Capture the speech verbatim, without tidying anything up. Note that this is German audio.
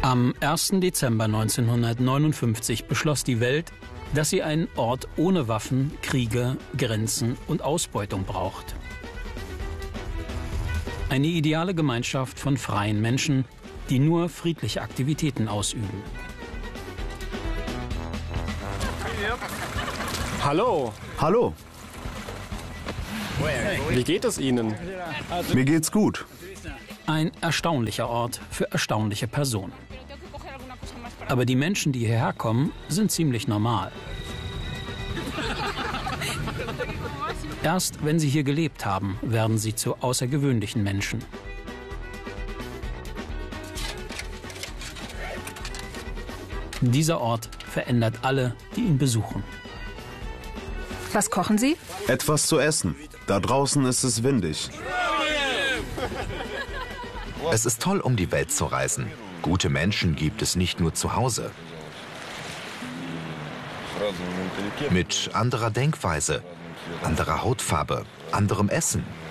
Am ersten Dezember neunzehnhundertneunundfünfzig beschloss die Welt, dass sie einen Ort ohne Waffen, Kriege, Grenzen und Ausbeutung braucht. Eine ideale Gemeinschaft von freien Menschen, die nur friedliche Aktivitäten ausüben. Hallo. Hallo, Wie geht es Ihnen? mir geht's gut. Ein erstaunlicher Ort für erstaunliche Personen. Aber die Menschen, die hierher kommen, sind ziemlich normal. Erst wenn sie hier gelebt haben, werden sie zu außergewöhnlichen Menschen. Dieser Ort verändert alle, die ihn besuchen. Was kochen Sie? Etwas zu essen. Da draußen ist es windig. Es ist toll, um die Welt zu reisen. Gute Menschen gibt es nicht nur zu Hause. Mit anderer Denkweise, anderer Hautfarbe, anderem Essen.